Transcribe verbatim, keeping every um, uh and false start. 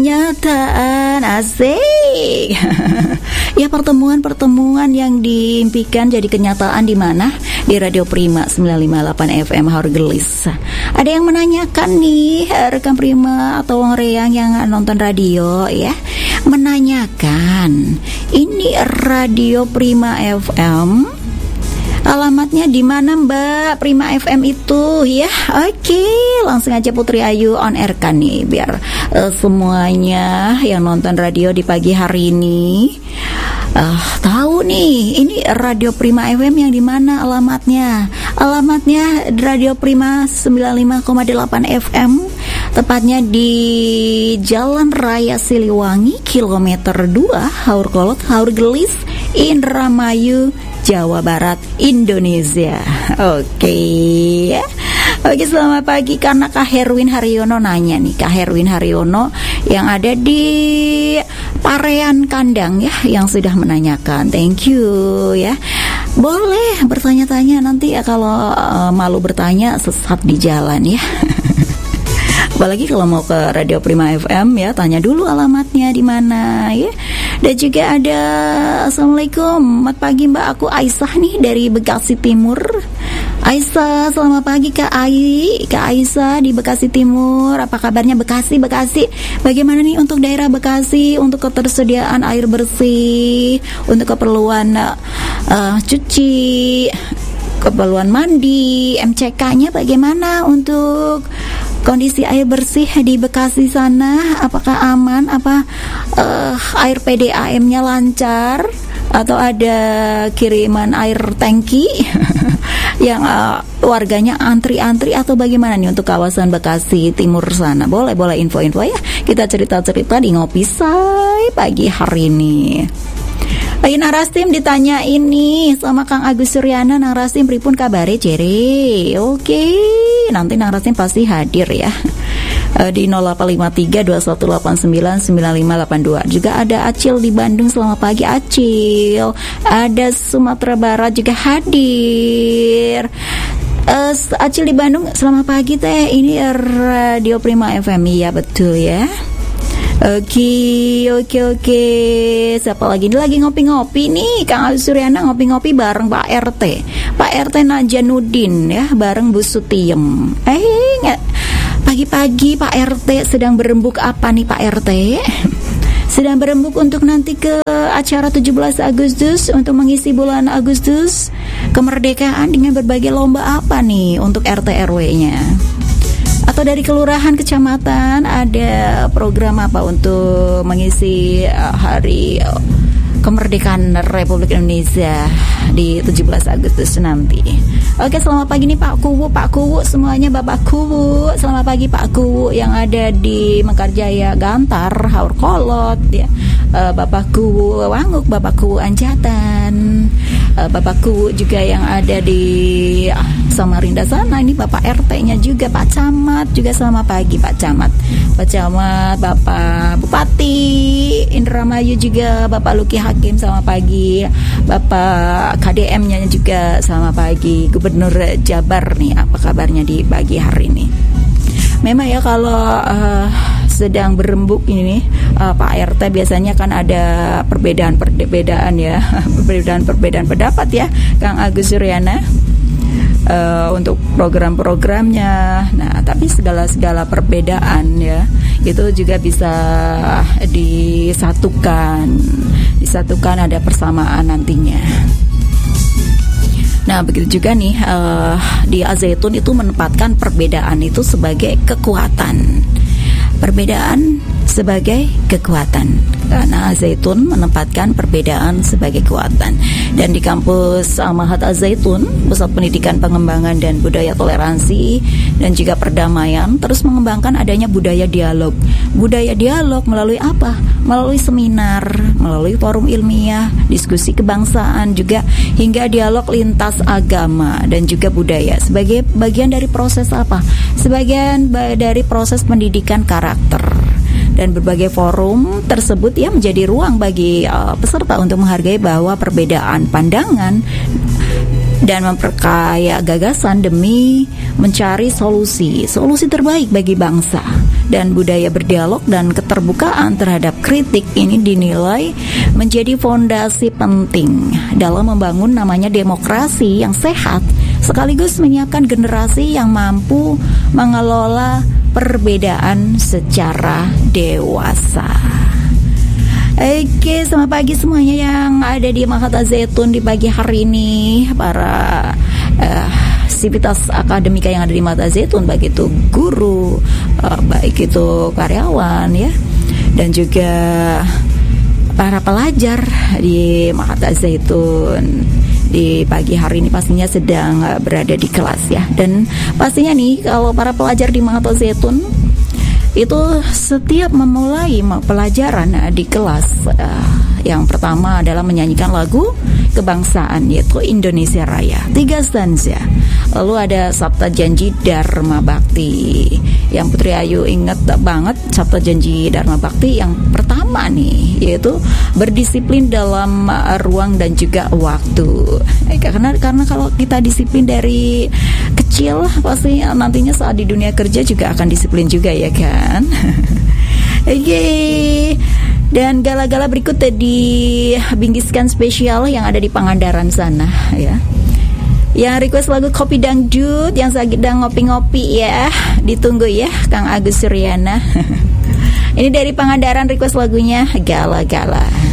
kenyataan. Asik. Ya, pertemuan-pertemuan yang diimpikan jadi kenyataan di mana? Di Radio Prima sembilan lima delapan F M Hargelis. Ada yang menanyakan nih, rekan Prima atau Wong Reyang yang nonton radio ya, menanyakan, ini Radio Prima F M alamatnya di mana Mbak Prima F M itu ya? Oke, langsung aja Putri Ayu on air kan nih, biar uh, semuanya yang nonton radio di pagi hari ini uh, tahu nih, ini Radio Prima F M yang di mana alamatnya? Alamatnya Radio Prima sembilan puluh lima koma delapan F M, tepatnya di Jalan Raya Siliwangi, kilometer dua, Haurkolot, Haurgelis, Indramayu, Jawa Barat, Indonesia. Oke ya. Oke, selamat pagi. Karena Kak Herwin Haryono nanya nih, Kak Herwin Haryono yang ada di Parean Kandang ya, yang sudah menanyakan. Thank you ya. Boleh bertanya-tanya nanti ya, kalau uh, malu bertanya sesat di jalan ya. Apalagi kalau mau ke Radio Prima F M ya, tanya dulu alamatnya di mana ya. Dan juga ada, assalamualaikum, selamat pagi Mbak, aku Aisyah nih dari Bekasi Timur. Aisyah, selamat pagi Kak Ai, Kak Aisyah di Bekasi Timur. Apa kabarnya Bekasi? Bekasi, bagaimana nih untuk daerah Bekasi untuk ketersediaan air bersih, untuk keperluan uh, cuci, keperluan mandi, M C K-nya bagaimana untuk kondisi air bersih di Bekasi sana? Apakah aman? Apa uh, air P D A M-nya lancar? Atau ada kiriman air tangki yang uh, warganya antri-antri, atau bagaimana nih untuk kawasan Bekasi Timur sana? Boleh, boleh info-info ya. Kita cerita-cerita di Ngopi Say pagi hari ini. Lagi Narastim ditanya ini sama Kang Agus Suryana, Narastim pripun kabare jere? Oke, nanti Narastim pasti hadir ya di nol delapan lima tiga dua satu delapan sembilan sembilan lima delapan dua. Juga ada Acil di Bandung, selamat pagi Acil. Ada Sumatera Barat juga hadir. Uh, Acil di Bandung, selamat pagi teh. Ini Radio Prima F M ya, betul ya. Oke, oke, oke. Siapa lagi? Ini lagi ngopi-ngopi nih, Kang Agus Suryana ngopi-ngopi bareng Pak R T, Pak R T Najanuddin ya, bareng Bu Sutiem. Eh, nggak. Pagi-pagi Pak R T sedang berembuk apa nih Pak R T? Sedang berembuk untuk nanti ke acara tujuh belas Agustus, untuk mengisi bulan Agustus kemerdekaan dengan berbagai lomba apa nih untuk R T R W-nya? Atau dari kelurahan, kecamatan ada program apa untuk mengisi hari kemerdekaan Republik Indonesia di tujuh belas Agustus nanti? Oke, selamat pagi nih Pak Kuwu, Pak Kuwu semuanya, Bapak Kuwu. Selamat pagi Pak Kuwu yang ada di Mekarjaya Gantar, Haurkolot ya. Uh, Bapak Kuwu Wanguk, Bapak Kuwu Anjatan, uh, Bapak Kuwu juga yang ada di uh, Samarinda sana. Ini Bapak R T-nya juga, Pak Camat juga. Selamat pagi Pak Camat, Pak Camat, Bapak Bupati Indramayu juga, Bapak Luki Hakim, selamat pagi. Bapak K D M-nya juga selamat pagi. Gubernur Jabar nih, apa kabarnya di pagi hari ini? Memang ya kalau uh, sedang berembuk ini uh, Pak R T biasanya kan ada perbedaan-perbedaan ya, perbedaan-perbedaan pendapat ya, Kang Agus Suryana. Uh, untuk program-programnya. Nah, tapi segala-segala perbedaan ya, itu juga bisa disatukan. Disatukan, ada persamaan nantinya. Nah, begitu juga nih uh, di Al-Zaitun itu menempatkan perbedaan itu sebagai kekuatan. Perbedaan sebagai kekuatan, karena Al-Zaitun menempatkan perbedaan sebagai kekuatan. Dan di kampus Al-Mahad Al-Zaitun, Pusat Pendidikan Pengembangan dan Budaya Toleransi dan juga Perdamaian, terus mengembangkan adanya budaya dialog. Budaya dialog melalui apa? Melalui seminar, melalui forum ilmiah, diskusi kebangsaan, juga hingga dialog lintas agama dan juga budaya sebagai bagian dari proses apa? Sebagian dari proses pendidikan karakter. Dan berbagai forum tersebut ya menjadi ruang bagi uh, peserta untuk menghargai bahwa perbedaan pandangan dan memperkaya gagasan demi mencari solusi, solusi terbaik bagi bangsa. Dan budaya berdialog dan keterbukaan terhadap kritik ini dinilai menjadi fondasi penting dalam membangun namanya demokrasi yang sehat, sekaligus menyiapkan generasi yang mampu mengelola perbedaan secara dewasa. Oke, selamat pagi semuanya yang ada di Makata Zaitun di pagi hari ini, para uh, sivitas akademika yang ada di Makata Zaitun, baik itu guru, uh, baik itu karyawan ya, dan juga para pelajar di Makata Zaitun di pagi hari ini pastinya sedang uh, berada di kelas ya. Dan pastinya nih kalau para pelajar di Makata Zaitun itu setiap memulai pelajaran di kelas, uh, yang pertama adalah menyanyikan lagu kebangsaan yaitu Indonesia Raya, tiga stanza. Lalu ada Sabta Janji Dharma Bakti yang Putri Ayu ingat banget. Sabta Janji Dharma Bakti yang pertama nih yaitu berdisiplin dalam uh, ruang dan juga waktu. Eh, karena karena kalau kita disiplin dari kecil, pasti nantinya saat di dunia kerja juga akan disiplin juga ya kan. Oke. Okay. Dan gala-gala berikut dibingkiskan spesial yang ada di Pangandaran sana ya. Yang request lagu Kopi Dangdut yang sedang ngopi-ngopi ya, ditunggu ya Kang Agus Suryana. Ini dari Pangandaran request lagunya Gala-Gala.